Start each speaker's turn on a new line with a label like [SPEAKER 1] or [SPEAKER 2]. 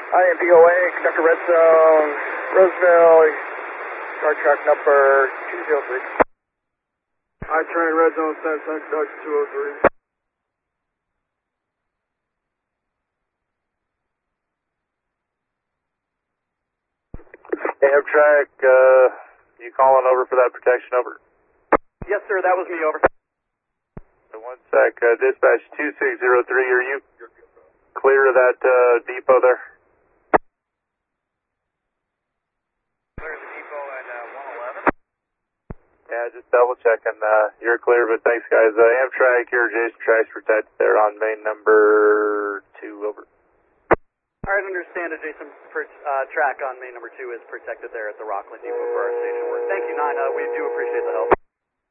[SPEAKER 1] IMPOA, conductor red zone, Roseville, car track number 203.
[SPEAKER 2] I-train red zone, Samsung conductor 203.
[SPEAKER 3] Amtrak, you calling over for that protection, over?
[SPEAKER 4] Yes, sir, that was me, over.
[SPEAKER 3] One sec, dispatch 2603, are you clear of that depot there?
[SPEAKER 4] Clear the depot at 111.
[SPEAKER 3] Yeah, just double checking, you're clear, but thanks guys. Amtrak, here, Jason Trice protected there on main number 2, over.
[SPEAKER 4] Alright, understand adjacent track on main number 2 is protected there at the Rockland Depot for our station work. Thank you, 9, we do appreciate the help.